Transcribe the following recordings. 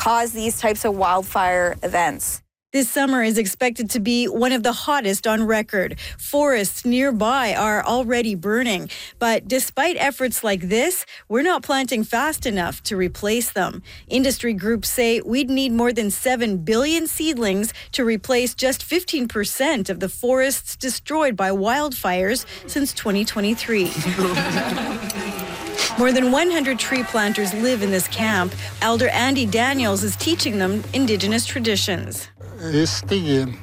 cause these types of wildfire events. This summer is expected to be one of the hottest on record. Forests nearby are already burning. But despite efforts like this, we're not planting fast enough to replace them. Industry groups say we'd need more than 7 billion seedlings to replace just 15% of the forests destroyed by wildfires since 2023. More than 100 tree planters live in this camp. Elder Andy Daniels is teaching them Indigenous traditions. Stigen.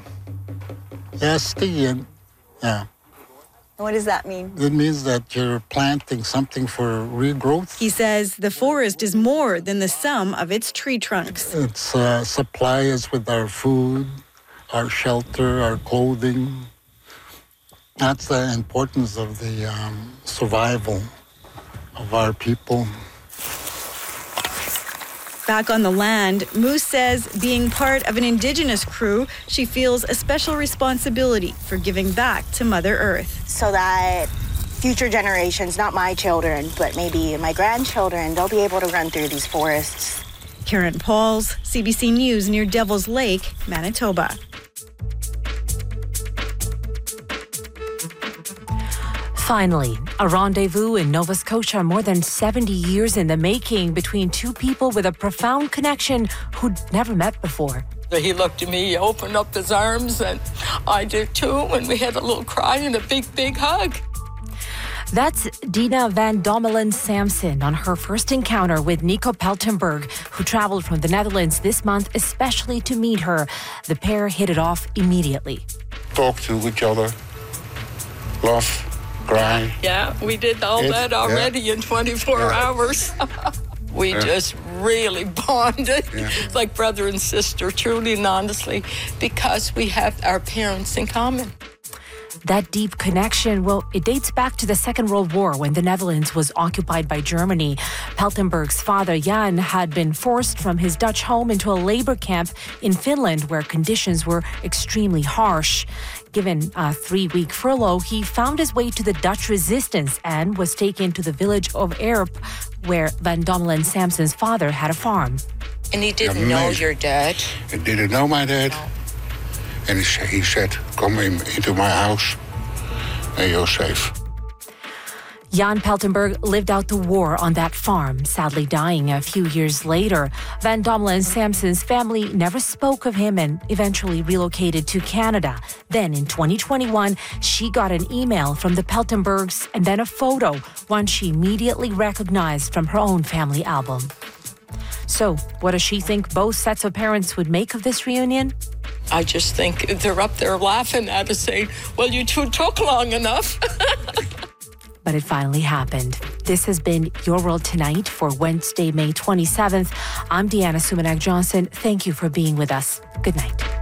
Yeah. What does that mean? It means that you're planting something for regrowth. He says the forest is more than the sum of its tree trunks. It's supply us with our food, our shelter, our clothing. That's the importance of the survival of our people. Back on the land, Moose says being part of an Indigenous crew, she feels a special responsibility for giving back to Mother Earth. So that future generations, not my children, but maybe my grandchildren, they'll be able to run through these forests. Karen Pauls, CBC News near Devil's Lake, Manitoba. Finally, a rendezvous in Nova Scotia more than 70 years in the making between two people with a profound connection who'd never met before. He looked at me, he opened up his arms, and I did too, and we had a little cry and a big, big hug. That's Dina Van Dommelen Samson on her first encounter with Nico Peltenberg, who traveled from the Netherlands this month especially to meet her. The pair hit it off immediately. Talk to each other, laugh, cry. Yeah, we did all that already in 24 hours. We just really bonded like brother and sister, truly and honestly, because we have our parents in common. That deep connection, well, it dates back to the Second World War when the Netherlands was occupied by Germany. Peltenberg's father, Jan, had been forced from his Dutch home into a labor camp in Finland where conditions were extremely harsh. Given a 3-week furlough, he found his way to the Dutch resistance and was taken to the village of Erp, where Van Dommelen Samson's father had a farm. And he didn't know your dad? He didn't know my dad. And he said, come into my house and you're safe. Jan Peltenberg lived out the war on that farm, sadly dying a few years later. Van Dommelen Samson's family never spoke of him and eventually relocated to Canada. Then in 2021, she got an email from the Peltenbergs and then a photo, one she immediately recognized from her own family album. So, what does she think both sets of parents would make of this reunion? I just think they're up there laughing at us saying, well, you two took long enough. But it finally happened. This has been Your World Tonight for Wednesday, May 27th. I'm Deanna Sumanak Johnson. Thank you for being with us. Good night.